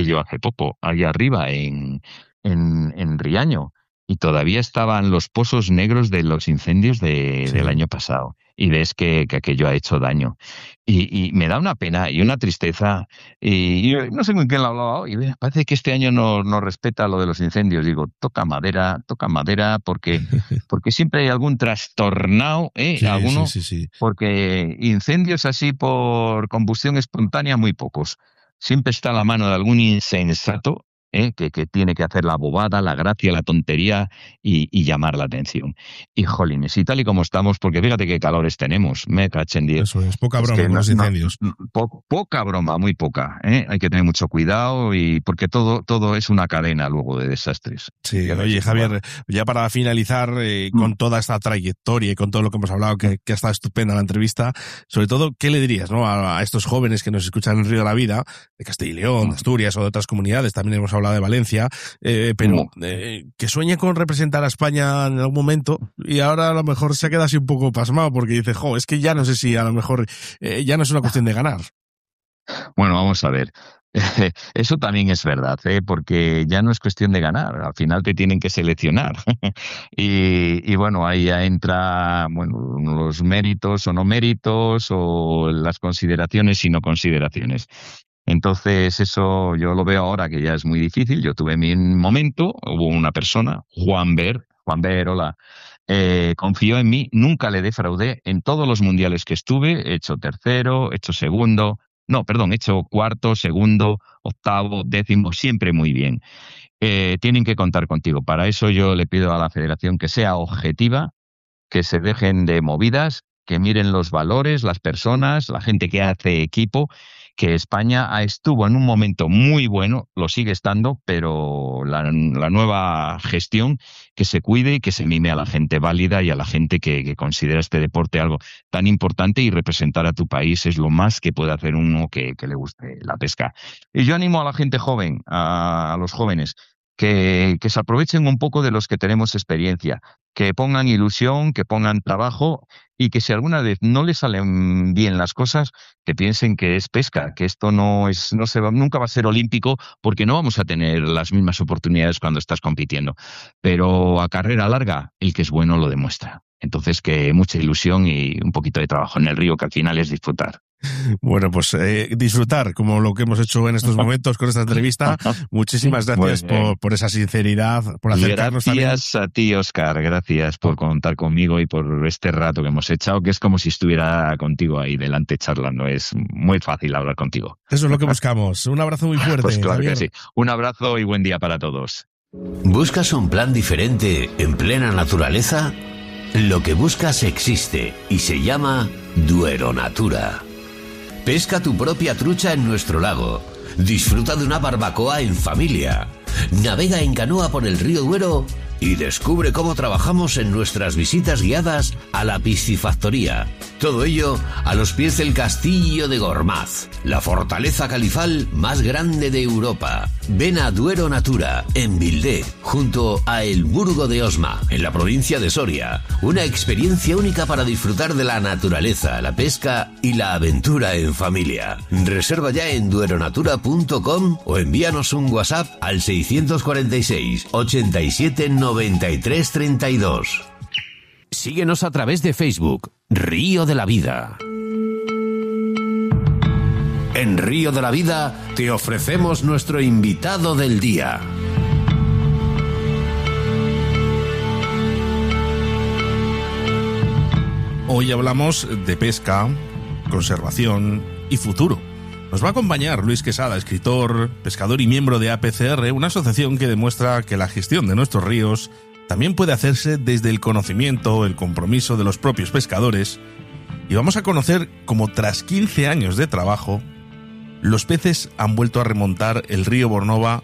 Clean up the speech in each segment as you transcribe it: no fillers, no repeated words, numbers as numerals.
yo hace poco, ahí arriba en Riaño, y todavía estaban los pozos negros de los incendios del año pasado. Y ves que aquello ha hecho daño. Y me da una pena y una tristeza. Y yo no sé con quién lo hablaba hoy. Parece que este año no respeta lo de los incendios. Digo, toca madera, porque siempre hay algún trastornado, alguno. Sí. Porque incendios así por combustión espontánea, muy pocos. Siempre está a la mano de algún insensato, que tiene que hacer la bobada, la gracia, la tontería y llamar la atención. Y jolines, y tal y como estamos, porque fíjate qué calores tenemos, me cachen 10. Eso es, poca broma con los incendios. Poca broma, muy poca. Hay que tener mucho cuidado y porque todo es una cadena luego de desastres. Sí, oye Javier, ya para finalizar con toda esta trayectoria y con todo lo que hemos hablado, que ha estado estupenda la entrevista, sobre todo, ¿qué le dirías, ¿no?, a estos jóvenes que nos escuchan en Río de la Vida, de Castilla y León, de Asturias o de otras comunidades? También hemos hablado de Valencia, pero que sueña con representar a España en algún momento y ahora a lo mejor se queda así un poco pasmado porque dice, es que ya no sé si a lo mejor ya no es una cuestión de ganar. Bueno, vamos a ver. Eso también es verdad, porque ya no es cuestión de ganar, al final te tienen que seleccionar. y bueno, ahí ya entra los méritos o no méritos, o las consideraciones y no consideraciones. Entonces eso yo lo veo ahora que ya es muy difícil. Yo tuve mi momento, hubo una persona, Juan Ver, hola, confió en mí, nunca le defraudé. En todos los mundiales que estuve, he hecho tercero, he hecho segundo, he hecho cuarto, segundo, octavo, décimo, siempre muy bien. Tienen que contar contigo. Para eso yo le pido a la federación que sea objetiva, que se dejen de movidas, que miren los valores, las personas, la gente que hace equipo, que España estuvo en un momento muy bueno, lo sigue estando, pero la nueva gestión, que se cuide y que se mime a la gente válida y a la gente que considera este deporte algo tan importante, y representar a tu país es lo más que puede hacer uno que le guste la pesca. Y yo animo a la gente joven, a los jóvenes, que se aprovechen un poco de los que tenemos experiencia, que pongan ilusión, que pongan trabajo, y que si alguna vez no les salen bien las cosas, que piensen que es pesca, que esto nunca va a ser olímpico, porque no vamos a tener las mismas oportunidades cuando estás compitiendo. Pero a carrera larga, el que es bueno lo demuestra. Entonces, que mucha ilusión y un poquito de trabajo en el río, que al final es disfrutar. Bueno, pues disfrutar, como lo que hemos hecho en estos momentos con esta entrevista. Muchísimas gracias por esa sinceridad, por acercarnos también. Gracias a ti, Óscar, gracias por contar conmigo y por este rato que hemos echado, que es como si estuviera contigo ahí delante charlando. Es muy fácil hablar contigo. Eso es lo que buscamos. Un abrazo muy fuerte. Pues claro, Javier. que sí. Un abrazo y buen día para todos. ¿Buscas un plan diferente en plena naturaleza? Lo que buscas existe y se llama Duero Natura. Pesca tu propia trucha en nuestro lago. Disfruta de una barbacoa en familia. Navega en canoa por el río Duero y descubre cómo trabajamos en nuestras visitas guiadas a la piscifactoría. Todo ello a los pies del castillo de Gormaz, la fortaleza califal más grande de Europa. Ven a Duero Natura, en Vildé, junto a El Burgo de Osma, en la provincia de Soria. Una experiencia única para disfrutar de la naturaleza, la pesca y la aventura en familia. Reserva ya en dueronatura.com o envíanos un WhatsApp al 646 87 93 32. Síguenos a través de Facebook, Río de la Vida. En Río de la Vida te ofrecemos nuestro invitado del día. Hoy hablamos de pesca, conservación y futuro. Nos va a acompañar Luis Quesada, escritor, pescador y miembro de APCR, una asociación que demuestra que la gestión de nuestros ríos también puede hacerse desde el conocimiento, el compromiso de los propios pescadores. Y vamos a conocer cómo tras 15 años de trabajo, los peces han vuelto a remontar el río Bornova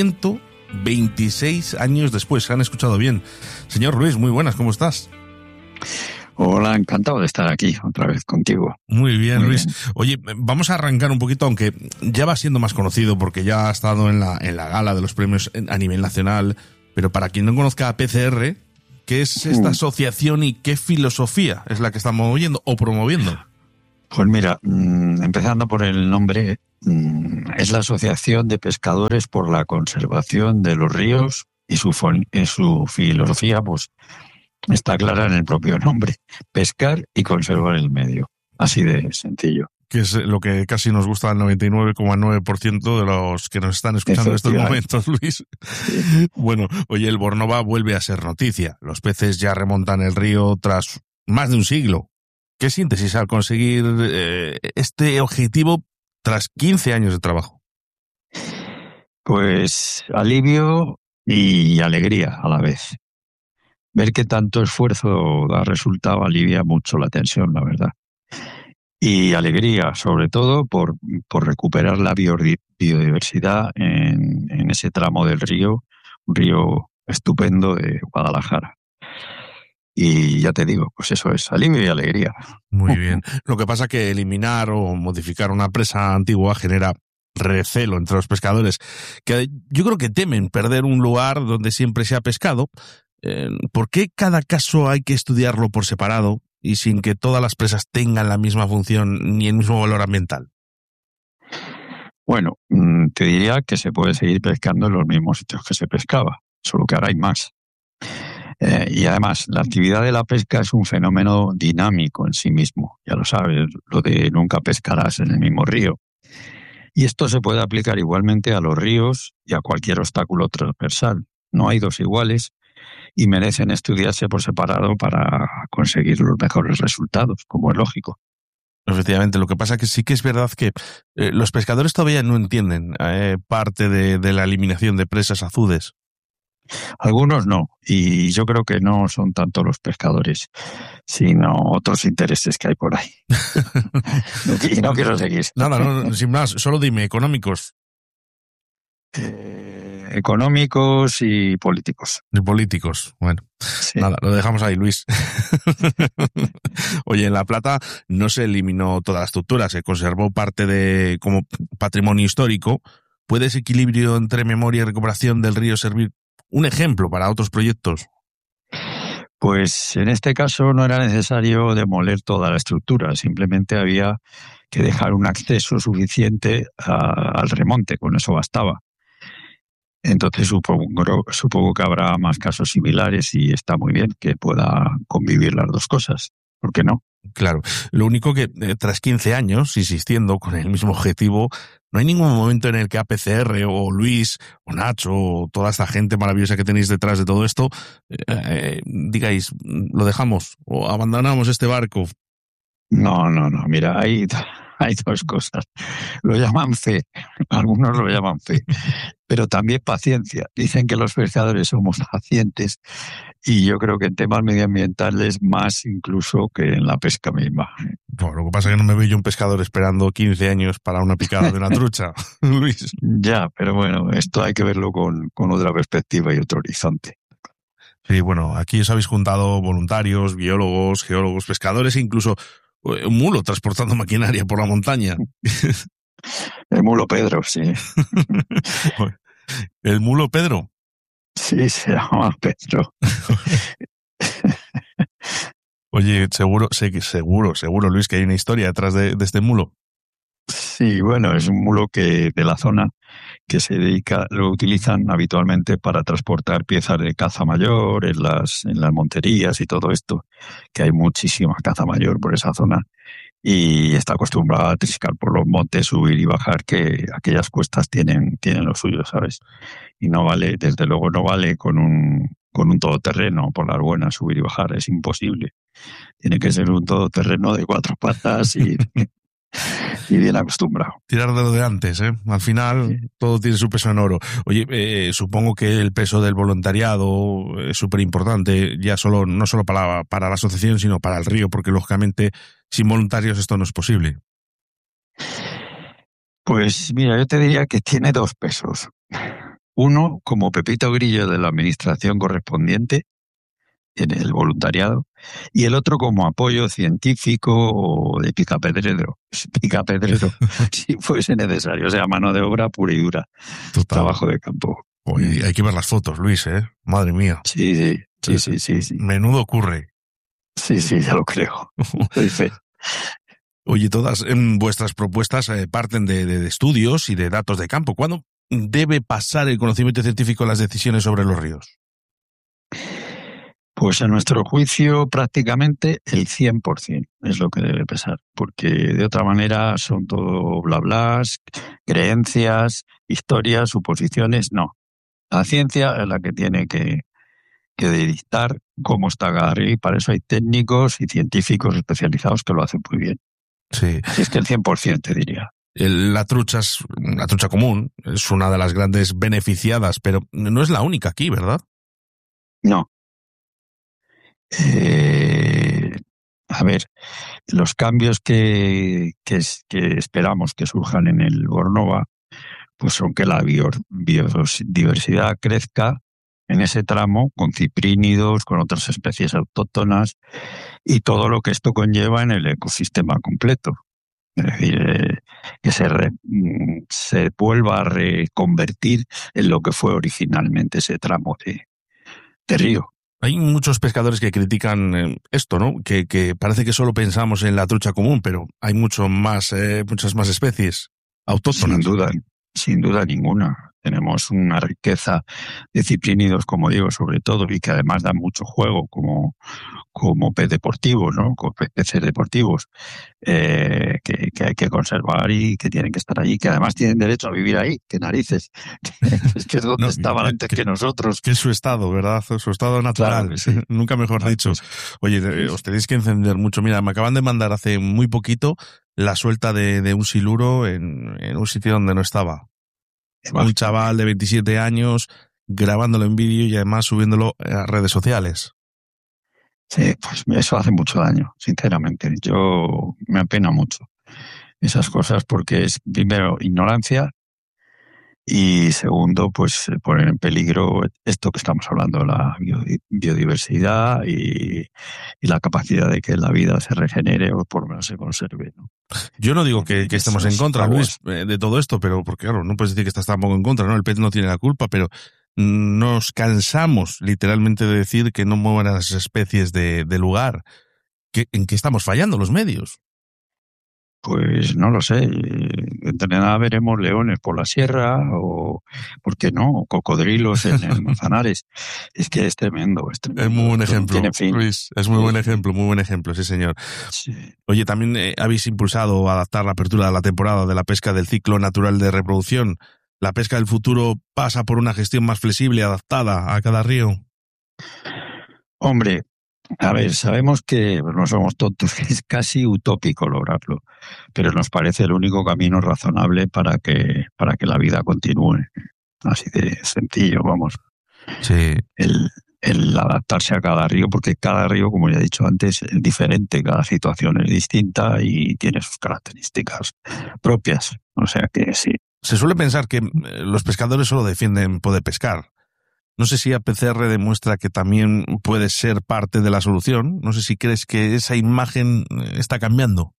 126 años después. ¿Se han escuchado bien? Señor Luis, muy buenas, ¿cómo estás? Hola, encantado de estar aquí otra vez contigo. Muy bien, Luis. Oye, vamos a arrancar un poquito, aunque ya va siendo más conocido porque ya ha estado en la gala de los premios a nivel nacional, pero para quien no conozca a PCR, ¿qué es esta asociación y qué filosofía es la que estamos oyendo o promoviendo? Pues mira, empezando por el nombre, es la Asociación de Pescadores por la Conservación de los Ríos y su filosofía pues está clara en el propio nombre: pescar y conservar el medio. Así de sencillo. Que es lo que casi nos gusta al 99,9% de los que nos están escuchando en estos momentos, Luis. Sí. Bueno, oye, el Bornova vuelve a ser noticia. Los peces ya remontan el río tras más de un siglo. ¿Qué síntesis al conseguir este objetivo tras 15 años de trabajo? Pues alivio y alegría a la vez. Ver que tanto esfuerzo da resultado alivia mucho la tensión, la verdad. Y alegría, sobre todo, por recuperar la biodiversidad en ese tramo del río, un río estupendo de Guadalajara. Y ya te digo, pues eso es alivio y alegría. Muy bien. Lo que pasa es que eliminar o modificar una presa antigua genera recelo entre los pescadores, que yo creo que temen perder un lugar donde siempre se ha pescado. ¿Por qué cada caso hay que estudiarlo por separado y sin que todas las presas tengan la misma función ni el mismo valor ambiental? Bueno, te diría que se puede seguir pescando en los mismos sitios que se pescaba, solo que ahora hay más. Y además, la actividad de la pesca es un fenómeno dinámico en sí mismo. Ya lo sabes, lo de nunca pescarás en el mismo río. Y esto se puede aplicar igualmente a los ríos y a cualquier obstáculo transversal. No hay dos iguales y merecen estudiarse por separado para conseguir los mejores resultados, como es lógico. Efectivamente, lo que pasa es que sí que es verdad que los pescadores todavía no entienden parte de la eliminación de presas azudes. Algunos no, y yo creo que no son tanto los pescadores, sino otros intereses que hay por ahí. Y no quiero seguir. Nada, no, sin más, solo dime, económicos. Económicos y políticos. Y políticos, bueno. Sí. Nada, lo dejamos ahí, Luis. Oye, en La Plata no se eliminó toda la estructura, se conservó parte como patrimonio histórico. ¿Puede ese equilibrio entre memoria y recuperación del río servir un ejemplo para otros proyectos? Pues en este caso no era necesario demoler toda la estructura, simplemente había que dejar un acceso suficiente al remonte, con eso bastaba. Entonces supongo que habrá más casos similares y está muy bien que pueda convivir las dos cosas. ¿Por qué no? Claro. Lo único que tras 15 años, insistiendo con el mismo objetivo, no hay ningún momento en el que APCR o Luis o Nacho o toda esta gente maravillosa que tenéis detrás de todo esto digáis, lo dejamos o abandonamos este barco. No. Mira, hay dos cosas. Lo llaman fe, algunos lo llaman fe, pero también paciencia. Dicen que los pescadores somos pacientes y yo creo que en temas medioambientales más incluso que en la pesca misma. No, lo que pasa es que no me veo yo un pescador esperando 15 años para una picada de una trucha, Luis. Ya, pero bueno, esto hay que verlo con otra perspectiva y otro horizonte. Sí, bueno, aquí os habéis juntado voluntarios, biólogos, geólogos, pescadores e incluso un mulo transportando maquinaria por la montaña. El mulo Pedro, sí. ¿El mulo Pedro? Sí, se llama Pedro. Oye, seguro, Luis, que hay una historia detrás de este mulo. Sí, bueno, es un mulo que de la zona que se dedica, lo utilizan habitualmente para transportar piezas de caza mayor en las monterías y todo esto, que hay muchísima caza mayor por esa zona y está acostumbrado a triscar por los montes, subir y bajar, que aquellas cuestas tienen lo suyo, ¿sabes? Y no vale, desde luego no vale con un todoterreno por las buenas subir y bajar, es imposible. Tiene que ser un todoterreno de 4 patas y bien acostumbrado. Tirar de lo de antes, ¿eh? Al final sí. Todo tiene su peso en oro. Oye, supongo que el peso del voluntariado es súper importante, ya no solo para la asociación, sino para el río, porque lógicamente sin voluntarios esto no es posible. Pues mira, yo te diría que tiene 2 pesos. Uno, como Pepito Grillo de la administración correspondiente, en el voluntariado, y el otro como apoyo científico o de picapedrero, si fuese necesario, o sea, mano de obra pura y dura. Total. Trabajo de campo. Oye, hay que ver las fotos, Luis, ¿eh? Madre mía. Sí. Menudo ocurre. Sí, ya lo creo. Doy fe. Oye, todas vuestras propuestas parten de estudios y de datos de campo. ¿Cuándo debe pasar el conocimiento científico en las decisiones sobre los ríos? Pues a nuestro juicio prácticamente el 100% es lo que debe pesar, porque de otra manera son todo bla blas, creencias, historias, suposiciones, no. La ciencia es la que tiene que dictar cómo está cada río y para eso hay técnicos y científicos especializados que lo hacen muy bien. Sí. Así es que el 100% te diría. La trucha común, es una de las grandes beneficiadas, pero no es la única aquí, ¿verdad? No. A ver, los cambios que esperamos que surjan en el Bornova, pues son que la biodiversidad crezca en ese tramo con ciprínidos, con otras especies autóctonas y todo lo que esto conlleva en el ecosistema completo. Es decir, que se vuelva a reconvertir en lo que fue originalmente ese tramo de río. Hay muchos pescadores que critican esto, ¿no? Que parece que solo pensamos en la trucha común, pero hay muchas más especies autóctonas. Sin duda ninguna. Tenemos una riqueza de ciprínidos, como digo, sobre todo, y que además dan mucho juego como pez deportivo, ¿no? Como peces deportivos, que hay que conservar y que tienen que estar allí, que además tienen derecho a vivir ahí, que narices. Es que es donde estaban antes que nosotros. Que es su estado, ¿verdad? Su estado natural. Claro, sí. Nunca mejor dicho. Oye, os tenéis que encender mucho. Mira, me acaban de mandar hace muy poquito la suelta de un siluro en un sitio donde no estaba. Un chaval de 27 años grabándolo en vídeo y además subiéndolo a redes sociales. Sí, pues eso hace mucho daño, sinceramente. Yo me apena mucho esas cosas porque es, primero, ignorancia y segundo, pues poner en peligro esto que estamos hablando, la biodiversidad y la capacidad de que la vida se regenere o por lo menos se conserve, ¿no? Yo no digo que estemos en contra, Luis, de todo esto, pero porque claro, no puedes decir que estás tampoco en contra, ¿no? El pez no tiene la culpa, pero nos cansamos literalmente de decir que no muevan a las especies de lugar. ¿En qué estamos fallando los medios? Pues no lo sé. Entre nada veremos leones por la sierra o, ¿por qué no? Cocodrilos en el Manzanares. Es que es tremendo, es tremendo. Es muy buen ejemplo, tiene fin. Luis. Es muy buen ejemplo, sí señor. Sí. Oye, también habéis impulsado adaptar la apertura de la temporada de la pesca del ciclo natural de reproducción. ¿La pesca del futuro pasa por una gestión más flexible, adaptada a cada río? Hombre, a ver, sabemos que no somos tontos, que es casi utópico lograrlo, pero nos parece el único camino razonable para que la vida continúe. Así de sencillo, vamos. Sí. El adaptarse a cada río, porque cada río, como ya he dicho antes, es diferente, cada situación es distinta y tiene sus características propias. O sea que sí. Se suele pensar que los pescadores solo defienden poder pescar. No sé si APCR demuestra que también puede ser parte de la solución. No sé si crees que esa imagen está cambiando.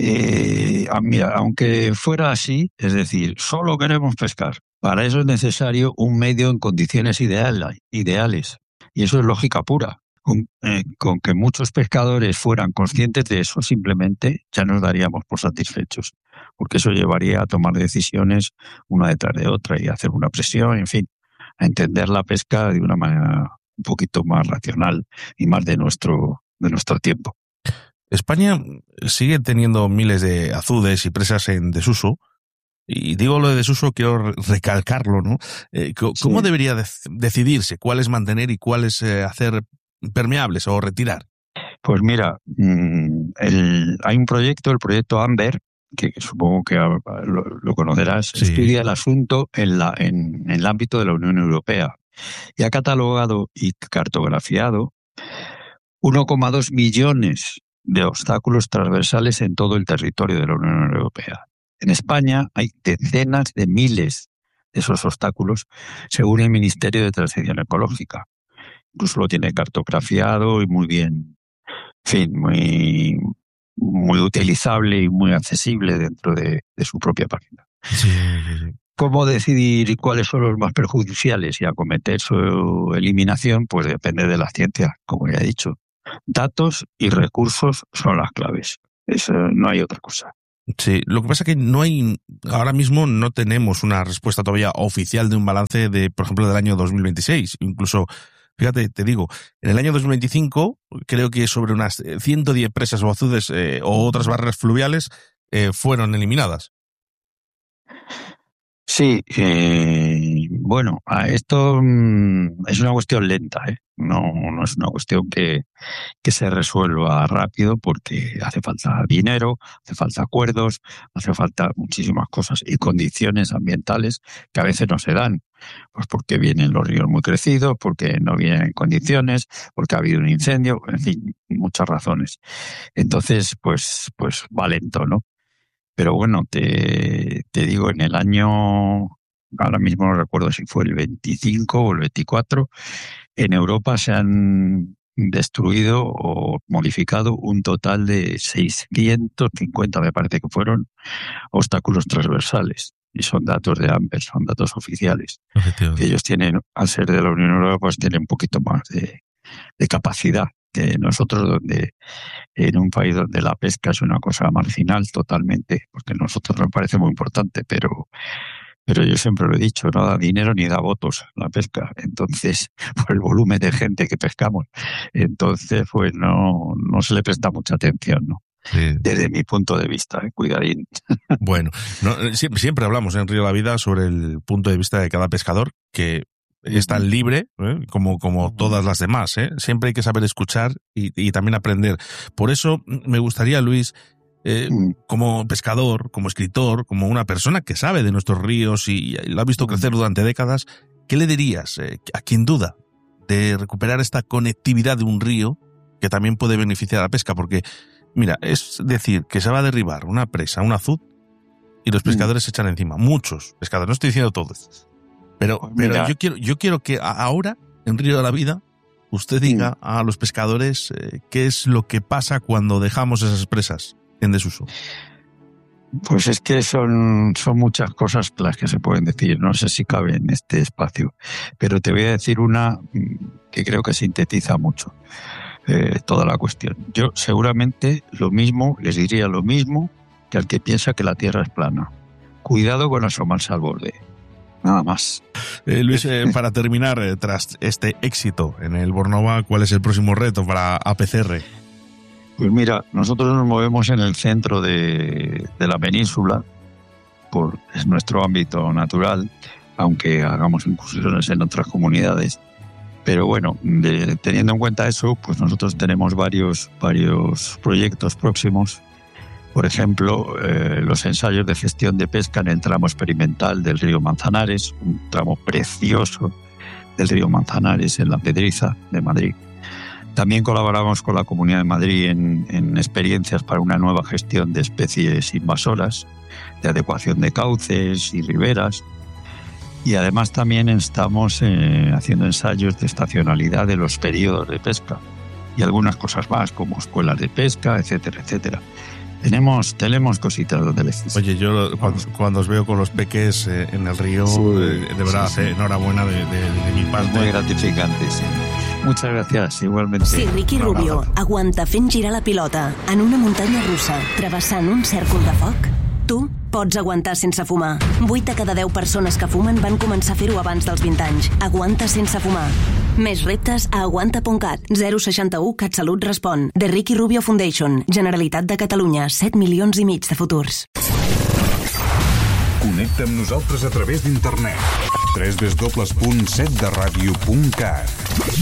Mira, aunque fuera así, es decir, solo queremos pescar. Para eso es necesario un medio en condiciones ideales. Y eso es lógica pura. Con que muchos pescadores fueran conscientes de eso, simplemente ya nos daríamos por satisfechos. Porque eso llevaría a tomar decisiones una detrás de otra y hacer una presión, en fin, a entender la pesca de una manera un poquito más racional y más de nuestro tiempo. España sigue teniendo miles de azudes y presas en desuso. Y digo lo de desuso, quiero recalcarlo, ¿no? ¿Cómo debería decidirse cuáles mantener y cuáles hacer permeables o retirar? Pues mira, hay un proyecto, el proyecto Amber, que supongo que lo conocerás, sí. Estudia el asunto en el ámbito de la Unión Europea y ha catalogado y cartografiado 1,2 millones de obstáculos transversales en todo el territorio de la Unión Europea. En España hay decenas de miles de esos obstáculos, según el Ministerio de Transición Ecológica. Incluso lo tiene cartografiado y muy bien, en fin, muy utilizable y muy accesible dentro de su propia página. Sí. ¿Cómo decidir cuáles son los más perjudiciales y acometer su eliminación? Pues depende de la ciencia, como ya he dicho. Datos y recursos son las claves. No hay otra cosa. Sí, lo que pasa es que ahora mismo no tenemos una respuesta todavía oficial de un balance por ejemplo, del año 2026. Incluso, fíjate, te digo, en el año 2025 creo que sobre unas 110 presas o azudes o otras barreras fluviales fueron eliminadas. Sí, bueno, esto es una cuestión lenta, ¿eh? No es una cuestión que se resuelva rápido, porque hace falta dinero, hace falta acuerdos, hace falta muchísimas cosas y condiciones ambientales que a veces no se dan, pues porque vienen los ríos muy crecidos, porque no vienen en condiciones, porque ha habido un incendio, en fin, muchas razones. Entonces, pues va lento, ¿no? Pero bueno, te digo, en el año, ahora mismo no recuerdo si fue el 25 o el 24, en Europa se han destruido o modificado un total de 650, me parece que fueron, obstáculos transversales. Y son datos de ANVER, son datos oficiales. Que ellos tienen, al ser de la Unión Europea, pues tienen un poquito más de capacidad que nosotros, donde en un país donde la pesca es una cosa marginal totalmente, porque a nosotros nos parece muy importante, pero yo siempre lo he dicho, no da dinero ni da votos la pesca. Entonces, por el volumen de gente que pescamos, entonces pues no se le presta mucha atención, ¿no? Sí. Desde mi punto de vista, cuidadín. Bueno, siempre hablamos en Río de la Vida sobre el punto de vista de cada pescador, que es tan libre como todas las demás. Siempre hay que saber escuchar y también aprender. Por eso me gustaría, Luis, como pescador, como escritor, como una persona que sabe de nuestros ríos y lo ha visto crecer durante décadas, ¿qué le dirías a quien duda de recuperar esta conectividad de un río que también puede beneficiar a la pesca? Porque, mira, es decir, que se va a derribar una presa, un azud, y los pescadores se echan encima. Muchos pescadores, no estoy diciendo todos. Pero yo quiero que ahora, en Río de la Vida, usted diga a los pescadores qué es lo que pasa cuando dejamos esas presas en desuso. Pues es que son muchas cosas las que se pueden decir. No sé si cabe en este espacio, pero te voy a decir una que creo que sintetiza mucho toda la cuestión. Yo seguramente les diría lo mismo que al que piensa que la Tierra es plana. Cuidado con asomarse al borde. Nada más. Luis, para terminar, tras este éxito en el Bornova, ¿cuál es el próximo reto para APCR? Pues mira, nosotros nos movemos en el centro de la península, es nuestro ámbito natural, aunque hagamos incursiones en otras comunidades. Pero bueno, teniendo en cuenta eso, pues nosotros tenemos varios proyectos próximos. Por ejemplo, los ensayos de gestión de pesca en el tramo experimental del río Manzanares, un tramo precioso del río Manzanares en La Pedriza de Madrid. También colaboramos con la Comunidad de Madrid en experiencias para una nueva gestión de especies invasoras, de adecuación de cauces y riberas. Y además también estamos haciendo ensayos de estacionalidad de los periodos de pesca y algunas cosas más, como escuelas de pesca, etcétera, etcétera. Tenemos cositas donde les... Oye, yo cuando os veo con los peques en el río, sí, de verdad, sí. Enhorabuena de mi parte. Muy gratificante, sí. Muchas gracias, igualmente. Si Ricky Rubio aguanta fent girar la pilota en una muntanya russa travessant un cèrcol de foc, tu pots aguantar sense fumar. 8 de cada 10 persones que fumen van començar a fer-ho abans dels 20 anys. Aguanta sense fumar. Més reptes a aguanta.cat. 061 CatSalut respon. The Ricky Rubio Foundation. Generalitat de Catalunya. 7,5 milions de futurs. Connecta amb nosaltres a través d'internet. www.setderadio.cat